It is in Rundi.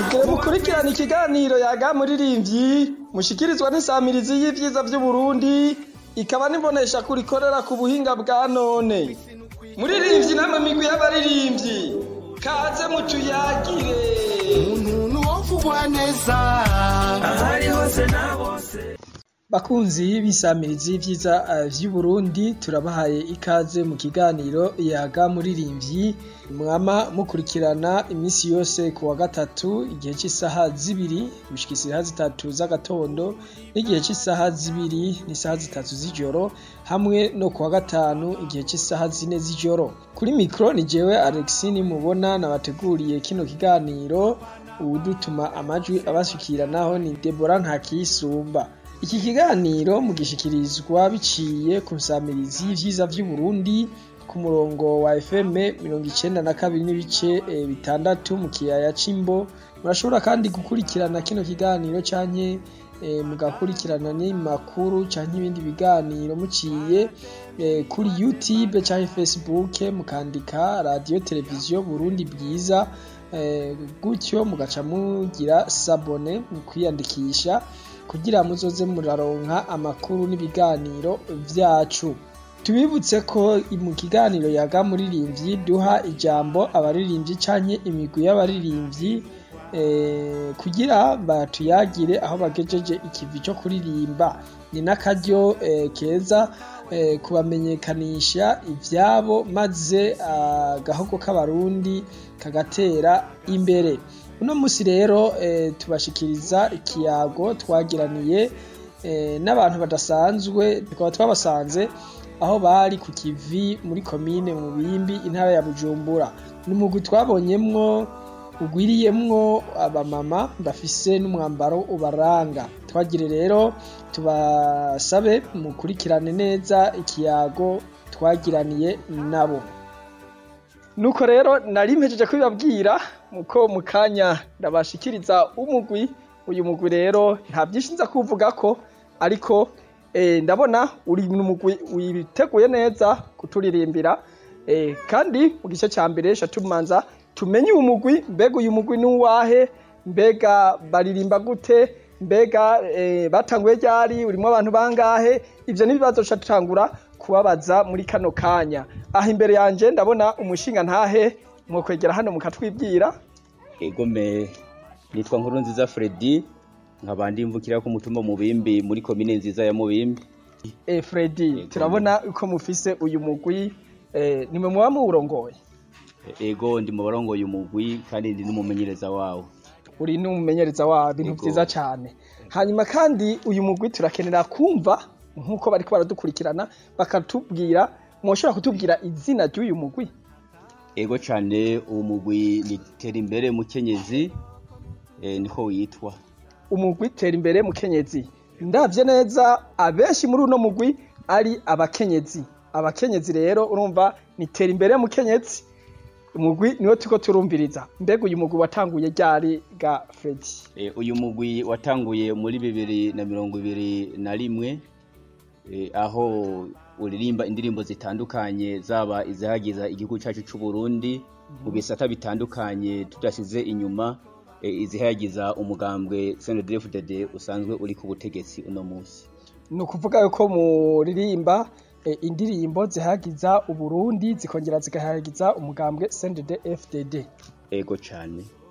Mugire mukurikirana ikiganiro yaga muririmbyi mushikirizwa n'isamirizi y'ivyiza vy'u Burundi ikaba nibonesha kurikorera ku buhinga bwa none. Muririmbyi namwe migwi y'abaririmbyi kaze mutuyagire. Umuntu wovugwa neza ahari hose na bose. Bakunzi b'isamirizi y'ivyiza vy'u Burundi turabahaye ikaze mu kiganiro yaga muririmbyi mwama mukurikirana imisi yose ku wa gatatu igihe cy'isaha 2 gushika isaha 3 z'agatondo n'igihe cy'isaha 2 n'isaha 3 z'ijoro hamwe no ku wa gatanu igihe cy'isaha 4 z'ijoro. Kuri micro ni jewe Alexine mubona nabateguriye kino kiganiro udutuma amajwi abashikira naho ni Deborah Ntakisumba. Iki kiganiro mugishikirizwa biciye ku nsamirizi y'ivyiza vy'u Burundi ku murongo wa FM 92 n'ibice bitandatu mu kiyaya c'Imbo. Murashobora kandi gukurikirana kino kiganiro canke mugakurikirana n'imakuru canke ibindi biganiro muciye kuri YouTube canke Facebook mukandika Radio Television Burundi Bwiza, gutyo mugaca mugira s'abone mu kwiyandikisha kugira muzoze muraronka amakuru n'ibiganiro vyacu. Tubibutse ko mu kiganiro yaga muririmbyi duha ijambo abaririmbyi canke imigwi y'abaririmbyi kugira batuyagire aho bagejeje ikivi cyo kuririmba. Ni n'akaryo keza kubamenyekanisha ivyabo maze agahogo k'abarundi kagatera imbere. Uno musi rero tubashikiriza ikiyago twagiraniye n'abantu badasanzwe, tukaba twabasanze aho bari ku kivi muri komine Mubimbi intara ya Bujumbura. N'umugwi twabonyemwo ugwiriyemwo abamama bafise n'umwambaro ubaranga. Twagire rero tubasabe mukurikirane neza ikiyago twagiraniye nabo. Nuko rero nari mpejeje kubibabwira muko mukanya ndabashikiriza umugwi. Uyu mugwi rero nta byinshi nza kuvuga ko, ariko ndabona uri n'umugwi witeguye neza kuturirimbira, kandi mu gice cya mbere tumanza tumenye umugwi, mbega uyu mugwi nuwahe, mbega baririmba gute, mbega batanguye ryari, urimo abantu bangahe. Ivyo nibibazo tutangura kubabaza muri kano kanya. Aha imbere yanje ndabona umushinga ntahe mwokwegera hano mukatwibwira. Egome nitwa Nkurunziza Freddy, nkabandi mvukira ku mutumba Mubimbi muri komine nziza ya Mubimbi. Freddy, turabona uko mufise uyu mugwi, nimwe muba murongoye? Ego ndi mu barongoye umugwi kandi ndi n'umumenyereza wawo. Uri n'umumenyereza wawo, bintu vyiza cyane. Hanyuma kandi uyu mugwi turakenera kumva nkuko bariko baradukurikirana bakatubwira, mwoshobora kutubwira izina ry'uyu mugwi? Ego cyane, uwo mugwi ni Terimbere Mukenyezi, niko witwa. Umugwi Terimbere Mukenyezi. Ndavye neza abenshi muri uno mugwi ari abakenyezi. Abakenyezi rero urumva ni Terimbere Mukenyezi. Umugwi niwo tuko turumviriza. Mbega uyu mugwi watanguye ryari ga Freddy? Uyu mugwi watanguye muri 2021, aho uririmba indirimbo zitandukanye zaba izahagiza igihugu cyacu cy'u Burundi mu bisata bitandukanye, tudashize inyuma izihagiza umugambwe CNDD-FDD usanzwe uri ku butegetsi uno munsi. No kuvuga yuko muririmba indirimbo zihagiza u Burundi zikongera zigahagiza umugambwe CNDD-FDD. Ego cyane.